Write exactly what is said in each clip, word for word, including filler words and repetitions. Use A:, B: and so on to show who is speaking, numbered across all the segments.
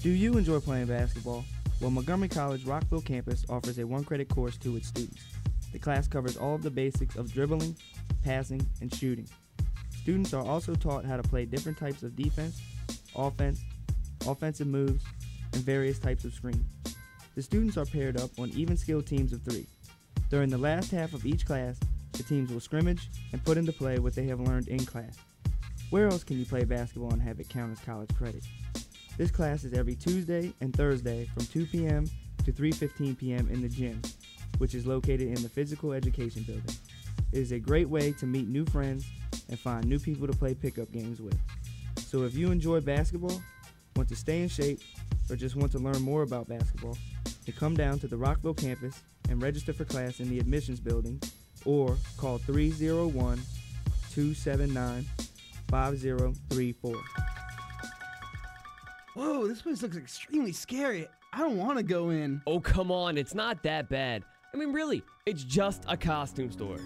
A: Do you enjoy playing basketball? Well, Montgomery College Rockville campus offers a one-credit course to its students. The class covers all of the basics of dribbling, passing, and shooting. Students are also taught how to play different types of defense, offense, offensive moves, and various types of screens. The students are paired up on even-skilled teams of three. During the last half of each class, the teams will scrimmage and put into play what they have learned in class. Where else can you play basketball and have it count as college credit? This class is every Tuesday and Thursday from two p.m. to three fifteen p.m. in the gym, which is located in the Physical Education Building. It is a great way to meet new friends and find new people to play pickup games with. So if you enjoy basketball, want to stay in shape, or just want to learn more about basketball, then come down to the Rockville campus and register for class in the admissions building or call three oh one, two seven nine, five oh three four.
B: Whoa, this place looks extremely scary. I don't want to go in.
C: Oh, come on. It's not that bad. I mean, really, it's just a costume store.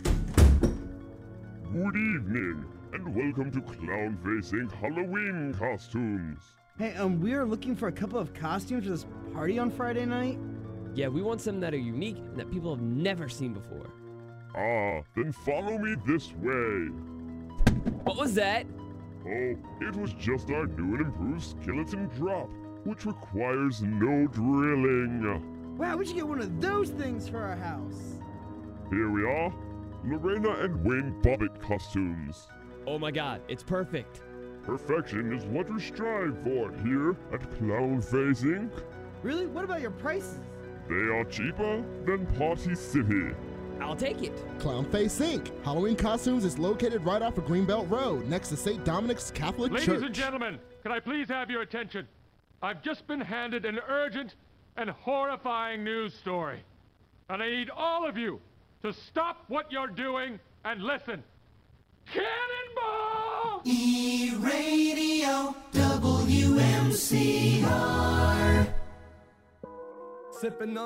D: Good evening, and welcome to Clown Face Incorporated. Halloween costumes.
B: Hey, um, we are looking for a couple of costumes for this party on Friday night.
C: Yeah, we want some that are unique and that people have never seen before.
D: Ah, then follow me this way.
C: What was that?
D: Oh, it was just our new and improved skeleton drop, which requires no drilling.
B: Wow, we should get one of those things for our house.
D: Here we are, Lorena and Wayne Bobbitt costumes.
C: Oh my god, it's perfect.
D: Perfection is what we strive for here at Clown Face Incorporated.
B: Really? What about your prices?
D: They are cheaper than Party City.
C: I'll take it.
E: Clown Face Incorporated. Halloween Costumes is located right off of Greenbelt Road, next to Saint Dominic's Catholic
F: Ladies
E: Church.
F: Ladies and gentlemen, can I please have your attention? I've just been handed an urgent and horrifying news story. And I need all of you to stop what you're doing and listen. Cannonball!
G: E-Radio W M C R.
H: Sipping on